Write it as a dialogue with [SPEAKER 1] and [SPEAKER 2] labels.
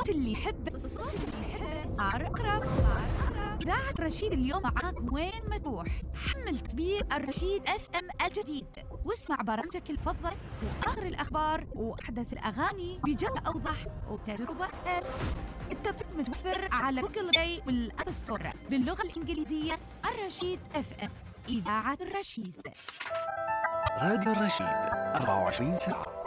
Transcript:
[SPEAKER 1] اللي يحب صار أقرب. إذاعة رشيد اليوم معاك وين ما تروح. حمل تطبيق الرشيد FM الجديد واسمع برامجك المفضل وآخر الأخبار وأحدث الأغاني بجو أوضح وتجربة أسهل. التطبيق متوفر على جوجل بلاي والأب ستور باللغة الإنجليزية. الرشيد FM، إذاعة الرشيد.
[SPEAKER 2] راديو الرشيد 24 ساعة.